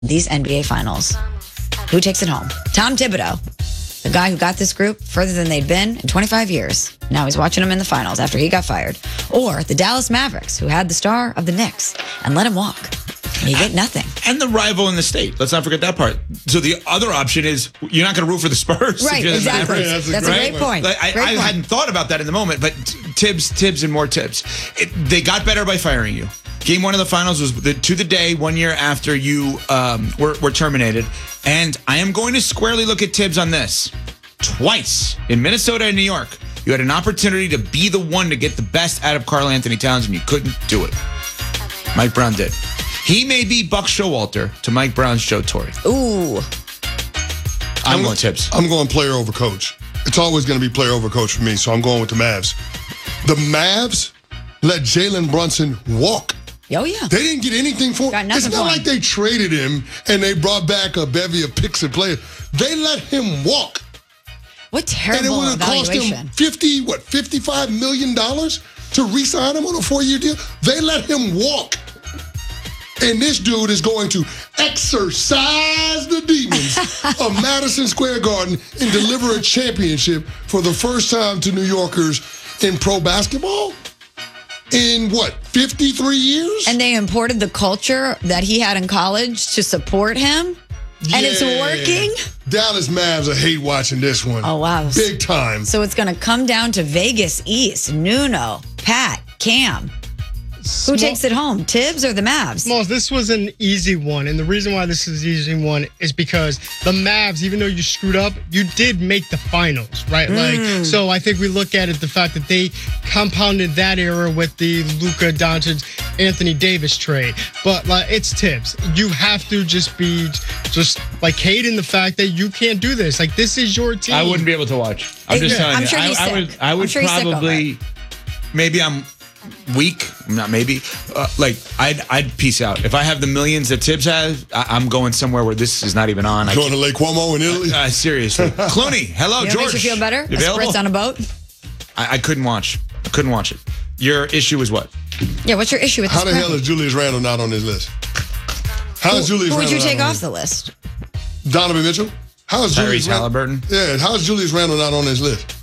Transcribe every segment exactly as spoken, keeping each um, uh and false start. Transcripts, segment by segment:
these N B A Finals. Who takes it home? Tom Thibodeau, the guy who got this group further than they'd been in twenty-five years. Now he's watching them in the finals after he got fired. Or the Dallas Mavericks, who had the star of the Knicks and let him walk. And you get nothing. And the rival in the state. Let's not forget that part. So the other option is you're not going to root for the Spurs. Right, exactly. Yeah, that's a, that's a great point. Like, I, great I point. hadn't thought about that in the moment, but Tibbs, Tibbs, and more Tibbs. It, they got better by firing you. Game one of the finals was the, to the day one year after you um, were, were terminated. And I am going to squarely look at Tibbs on this. Twice in Minnesota and New York, you had an opportunity to be the one to get the best out of Karl Anthony Towns, and you couldn't do it. Mike Brown did. He may be Buck Showalter to Mike Brown's Joe Torre. Ooh. I'm, I'm going Tibbs. I'm going player over coach. It's always going to be player over coach for me, so I'm going with the Mavs. The Mavs let Jalen Brunson walk. Oh, yeah. They didn't get anything for him. It's not like they traded him and they brought back a bevy of picks and players. They let him walk. What terrible and it would have cost him fifty, what, fifty-five million dollars to re-sign him on a four-year deal? They let him walk. And this dude is going to exorcise the demons of Madison Square Garden and deliver a championship for the first time to New Yorkers in pro basketball in, what, fifty-three years? And they imported the culture that he had in college to support him? Yeah. And it's working? Dallas Mavs, I hate watching this one. Oh, wow. Big time. So it's going to come down to Vegas East, Nuno, Pat, Cam. Who Small, takes it home, Tibbs or the Mavs? Smalls, this was an easy one. And the reason why this is an easy one is because the Mavs, even though you screwed up, you did make the finals, right? Mm. Like, so I think we look at it, the fact that they compounded that era with the Luka Doncic, Anthony Davis trade. But like, it's Tibbs. You have to just be just like hating the fact that you can't do this. Like, this is your team. I wouldn't be able to watch. I'm just Yeah. telling I'm you. sure I, he's I sick. would, I would I'm sure he's sick over probably, maybe I'm weak, not maybe, uh, like, I'd I'd peace out. If I have the millions that Tibbs has, I, I'm going somewhere where this is not even on. I Going to Lake Como in Italy? Uh, seriously. Clooney, hello, You know, George. makes you feel better? You A available? spritz on a boat? I, I couldn't watch. I couldn't watch it. Your issue is what? Yeah, what's your issue with How this? the hell is Julius Randle not on this list? How is Who, Julius who would Randle you take not on off this? the list? Donovan Mitchell? How is Julius Tyrese Randle? Halliburton? Yeah, how is Julius Randle not on this list?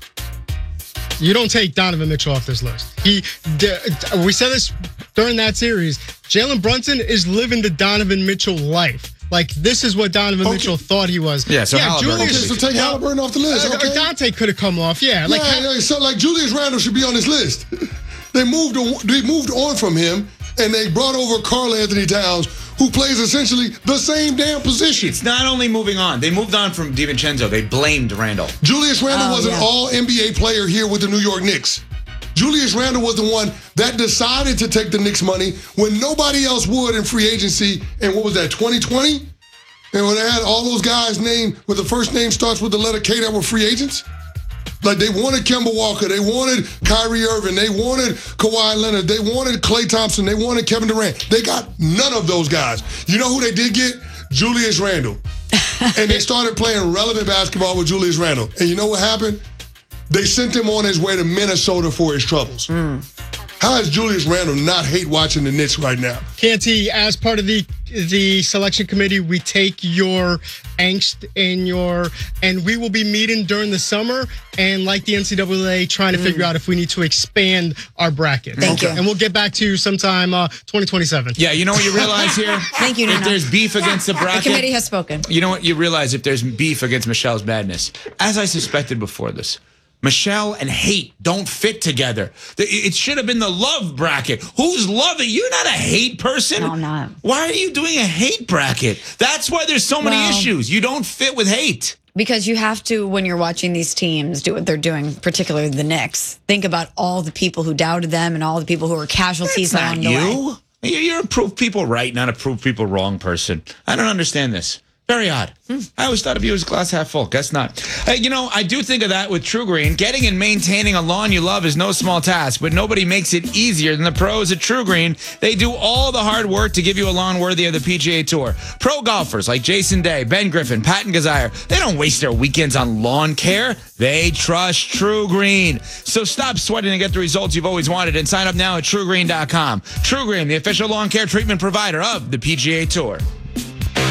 You don't take Donovan Mitchell off this list. He, d- we said this during that series. Jalen Brunson is living the Donovan Mitchell life. Like, this is what Donovan Okay. Mitchell thought he was. Yeah, so Halliburton. Okay, so take Halliburton off the list. Uh, Okay. Dante could have come off. Yeah, like yeah, yeah, so like Julius Randle should be on this list. They moved on, they moved on from him, and they brought over Karl Anthony Towns, who plays essentially the same damn position. It's not only moving on. They moved on from DiVincenzo. They blamed Randall. Julius Randle Oh, was yeah. an all N B A player here with the New York Knicks. Julius Randle was the one that decided to take the Knicks money when nobody else would in free agency. And what was that, twenty twenty? And when they had all those guys named, with the first name starts with the letter K that were free agents? Like, they wanted Kemba Walker, they wanted Kyrie Irving, they wanted Kawhi Leonard, they wanted Klay Thompson, they wanted Kevin Durant. They got none of those guys. You know who they did get? Julius Randle. And they started playing relevant basketball with Julius Randle. And you know what happened? They sent him on his way to Minnesota for his troubles. Mm. How does Julius Randle not hate watching the Knicks right now? Canty, as part of the the selection committee, we take your angst and your, and we will be meeting during the summer and like the N C double A trying to figure out if we need to expand our bracket. Thank you. And we'll get back to you sometime uh, twenty twenty-seven. Yeah, you know what you realize here? Thank you, If Nina. there's beef against the The bracket, committee has spoken. you know what you realize if there's beef against Michelle's madness? As I suspected before this, Michelle and hate don't fit together. It should have been the love bracket. Who's loving? You're not a hate person. No, I'm not. Why are you doing a hate bracket? That's why there's so many Well- issues. You don't fit with hate. Because you have to, when you're watching these teams do what they're doing, particularly the Knicks, think about all the people who doubted them and all the people who were casualties That's not along the way. you. You're a prove people right, not a prove people wrong person. I don't understand this. Very odd. Hmm. I always thought of you as glass half full. Guess not. Hey, you know, I do think of that with True Green. Getting and maintaining a lawn you love is no small task, but nobody makes it easier than the pros at True Green. They do all the hard work to give you a lawn worthy of the P G A Tour. Pro golfers like Jason Day, Ben Griffin, Patton Gazire, they don't waste their weekends on lawn care. They trust True Green. So stop sweating and get the results you've always wanted and sign up now at true green dot com. True Green, the official lawn care treatment provider of the P G A Tour.